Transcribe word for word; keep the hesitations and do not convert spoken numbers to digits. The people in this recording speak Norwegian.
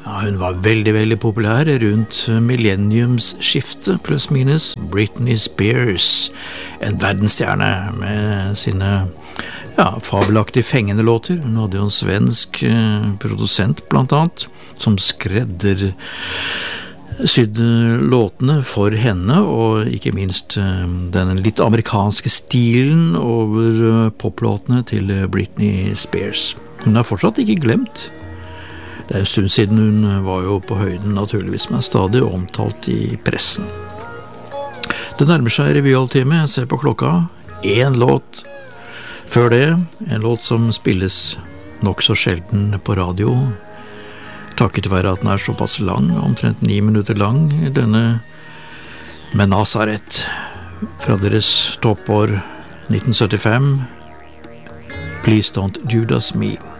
Ja, hun var veldig, veldig populær rundt millenniumsskiftet, pluss minus. Britney Spears, en verdensstjerne med sine ja, fabelaktig fengende låter. Hun hadde jo en svensk eh, produsent blant annet, som skredder sydde låtene for henne, og ikke minst eh, den litt amerikanske stilen over eh, poplåtene til Britney Spears. Hun er fortsatt ikke glemt. Det er en stund siden hun var jo på høyden naturligvis, men stadig omtalt i pressen. Det nærmer seg revyhalvtime, jeg ser på klokka. En låt før det, en låt som spilles nok så sjelden på radio, takket være at den er såpass lang, omtrent ni minutter lang, denne med Nazaret fra deres toppår nitten syttifem. Please Don't Judas Me.